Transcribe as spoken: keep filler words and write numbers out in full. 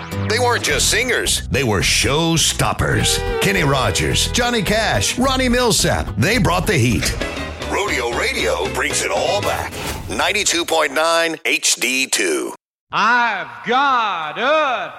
They weren't just singers, they were show stoppers. Kenny Rogers, Johnny Cash, Ronnie Millsap, they brought the heat. Rodeo Radio brings it all back. ninety-two point nine H D two. I've got a